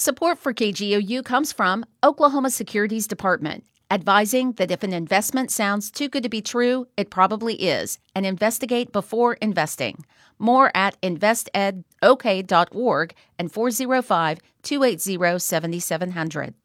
Support for KGOU comes from Oklahoma Securities Department, advising that if an investment sounds too good to be true, it probably is, and investigate before investing. More at investedok.org and 405-280-7700.